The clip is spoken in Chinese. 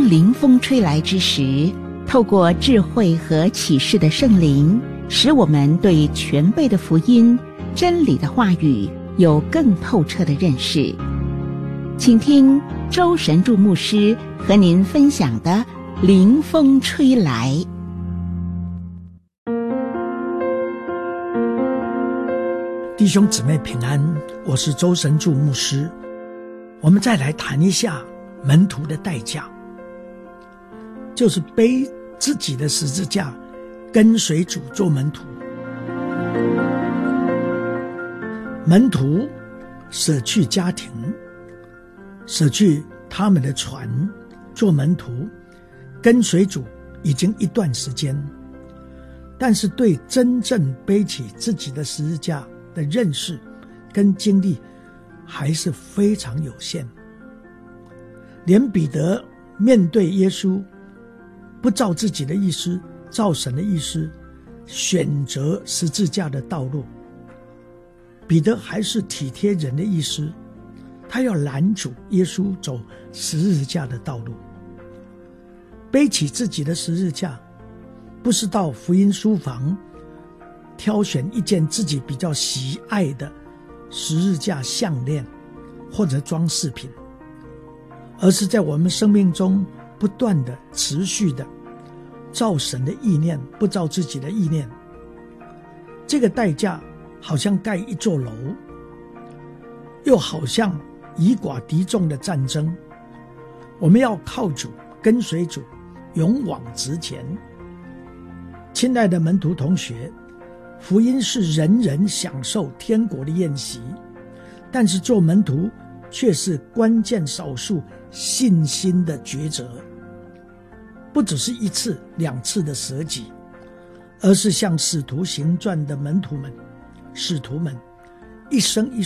临风吹来之时，透过智慧和启示的圣灵，使我们对全备的福音、真理的话语有更透彻的认识。请听周神助牧师和您分享的临风吹来。 弟兄姊妹平安，我是周神助牧师。我们再来谈一下门徒的代价，就是背自己的十字架跟随主做门徒。门徒舍去家庭，舍去他们的船，做门徒跟随主已经一段时间，但是对真正背起自己的十字架的认识跟经历还是非常有限。连彼得面对耶稣，不照自己的意思，照神的意思，选择十字架的道路。彼得还是体贴人的意思，他要拦阻耶稣走十字架的道路。背起自己的十字架，不是到福音书房挑选一件自己比较喜爱的十字架项链或者装饰品，而是在我们生命中不断的持续的照神的意念，不照自己的意念。这个代价好像盖一座楼，又好像以寡敌众的战争。我们要靠主，跟随主，勇往直前。亲爱的门徒同学，福音是人人享受天国的宴席，但是做门徒却是关键少数信心的抉择。不只是一次两次的舍己，而是像使徒行传的门徒们、使徒们一生一